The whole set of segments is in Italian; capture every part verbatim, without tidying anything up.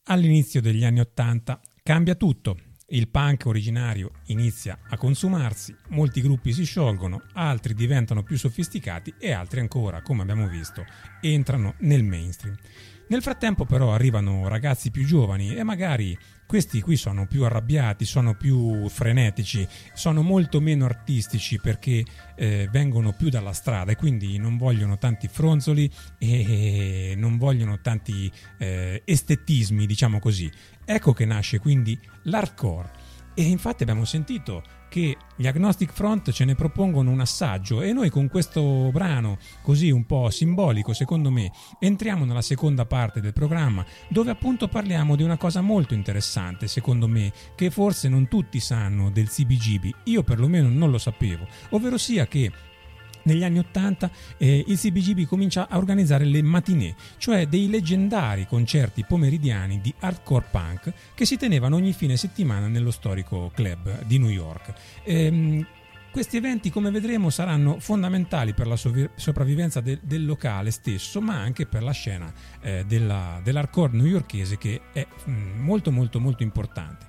All'inizio degli anni Ottanta cambia tutto. Il punk originario inizia a consumarsi, molti gruppi si sciolgono, altri diventano più sofisticati e altri ancora, come abbiamo visto, entrano nel mainstream. Nel frattempo però arrivano ragazzi più giovani e magari questi qui sono più arrabbiati, sono più frenetici, sono molto meno artistici perché eh, vengono più dalla strada e quindi non vogliono tanti fronzoli e non vogliono tanti eh, estetismi, diciamo così. Ecco che nasce quindi l'hardcore e infatti abbiamo sentito che gli Agnostic Front ce ne propongono un assaggio e noi con questo brano così un po' simbolico secondo me entriamo nella seconda parte del programma dove appunto parliamo di una cosa molto interessante secondo me che forse non tutti sanno del C B G B, io perlomeno non lo sapevo, ovvero sia che negli anni Ottanta eh, il C B G B comincia a organizzare le matinée, cioè dei leggendari concerti pomeridiani di hardcore punk che si tenevano ogni fine settimana nello storico club di New York. Ehm, questi eventi, come vedremo, saranno fondamentali per la sovra- sopravvivenza de- del locale stesso, ma anche per la scena eh, della, dell'hardcore newyorkese che è mh, molto molto molto importante.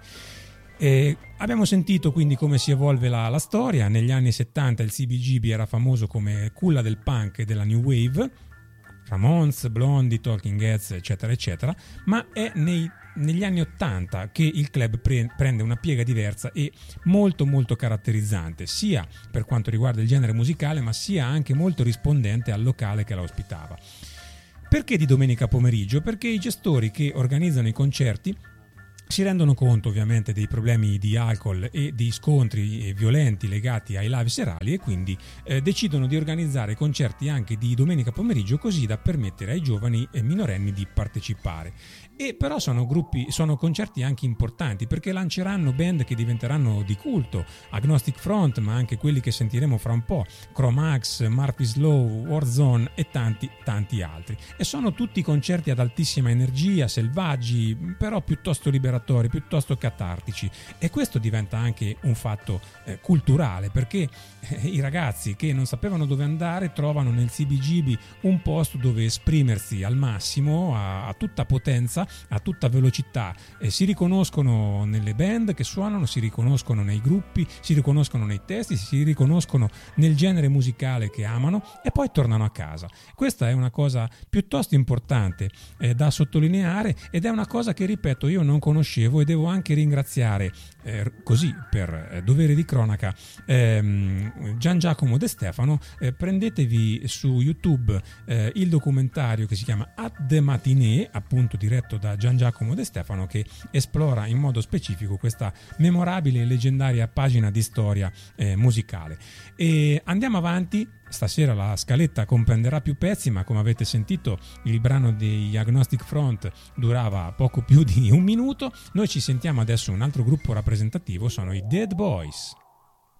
Eh, abbiamo sentito quindi come si evolve la, la storia. Negli anni settanta il C B G B era famoso come culla del punk e della new wave, Ramones, Blondie, Talking Heads eccetera eccetera, ma è nei, negli anni ottanta che il club pre- prende una piega diversa e molto molto caratterizzante sia per quanto riguarda il genere musicale ma sia anche molto rispondente al locale che la ospitava. Perché di domenica pomeriggio? Perché i gestori che organizzano i concerti si rendono conto ovviamente dei problemi di alcol e di scontri violenti legati ai live serali e quindi eh, decidono di organizzare concerti anche di domenica pomeriggio così da permettere ai giovani e minorenni di partecipare. E però sono gruppi, sono concerti anche importanti perché lanceranno band che diventeranno di culto, Agnostic Front ma anche quelli che sentiremo fra un po', Chromax, Murphy's Law, Warzone e tanti tanti altri. E sono tutti concerti ad altissima energia, selvaggi, però piuttosto liberatori, piuttosto catartici e questo diventa anche un fatto eh, culturale perché eh, i ragazzi che non sapevano dove andare trovano nel C B G B un posto dove esprimersi al massimo, a, a tutta potenza, a tutta velocità, eh, si riconoscono nelle band che suonano, si riconoscono nei gruppi, si riconoscono nei testi, si riconoscono nel genere musicale che amano e poi tornano a casa. Questa è una cosa piuttosto importante eh, da sottolineare ed è una cosa che ripeto io non conoscevo e devo anche ringraziare eh, così per eh, dovere di cronaca ehm, Gian Giacomo De Stefano. Eh, prendetevi su YouTube eh, il documentario che si chiama At the Matinée, appunto diretto da Gian Giacomo De Stefano, che esplora in modo specifico questa memorabile e leggendaria pagina di storia eh, musicale. E andiamo avanti. Stasera la scaletta comprenderà più pezzi, ma come avete sentito il brano degli Agnostic Front durava poco più di un minuto. Noi ci sentiamo adesso un altro gruppo rappresentativo, sono i Dead Boys.